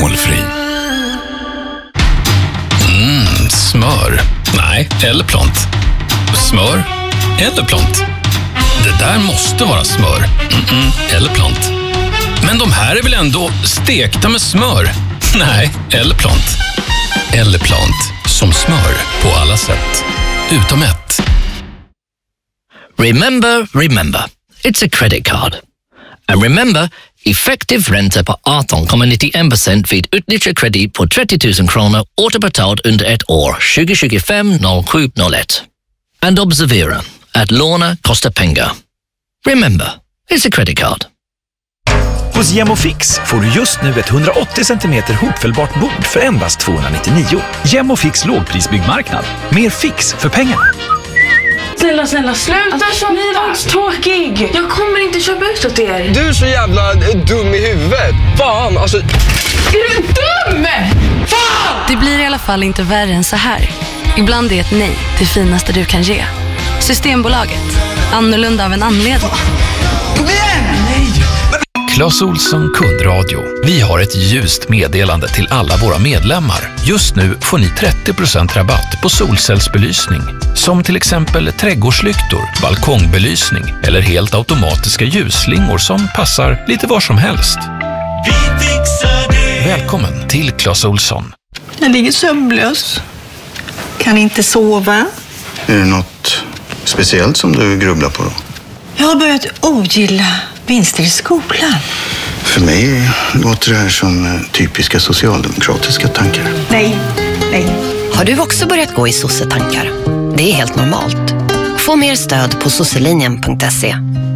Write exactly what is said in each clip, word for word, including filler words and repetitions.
alkoholfri. Mm, smör. Nej, eller plant. Smör eller plant. Det där måste vara smör. Mm-mm, eller plant. Men de här är väl ändå stekta med smör? Nej, eller plant. Eller plant. Som smör på alla sätt. Utom ett. Remember, remember. It's a credit card. And remember, effektiv ränta på arton komma nittionen procent vid utnyttjad kredit på trettio tusen kronor återbetalt under ett år tjugo tjugofem noll sju noll ett. And observera att låna kostar pengar. Remember, it's a credit card. Hos Gemofix får du just nu ett hundraåttio centimeter hopfällbart bord för endast tvåhundranittionio. Gemofix lågprisbyggmarknad. Mer fix för pengarna. Snälla, snälla, sluta alltså, så tråkig. Jag kommer inte köpa ut åt er. Du är så jävla dum i huvudet. Fan, alltså... Är du dum? Fan! Det blir i alla fall inte värre än så här. Ibland är ett nej det finaste du kan ge. Systembolaget. Annorlunda av en anledning. Kom igen! Nej! Clas Ohlson kundradio. Vi har ett ljust meddelande till alla våra medlemmar. Just nu får ni trettio procent rabatt på solcellsbelysning. Som till exempel trädgårdslyktor, balkongbelysning eller helt automatiska ljusslingor som passar lite var som helst. Vi fixar det. Välkommen till Clas Ohlson. Jag ligger sömnlös. Kan inte sova. Är det något speciellt som du grubblar på då? Jag har börjat ogilla vinster i skolan. För mig låter det här som typiska socialdemokratiska tankar. Nej, nej. Har du också börjat gå i sossetankar? Det är helt normalt. Få mer stöd på sosselinjen punkt se.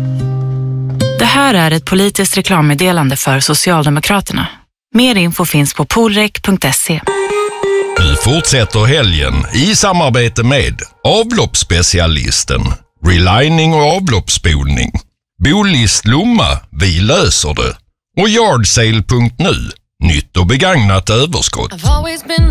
Det här är ett politiskt reklammeddelande för Socialdemokraterna. Mer info finns på polrek punkt se. Nu fortsätter helgen i samarbete med avloppsspecialisten, relining och avloppsspolning. Bolist Lomma, vi löser det. Och yardsale punkt nu, nytt och begagnat överskott.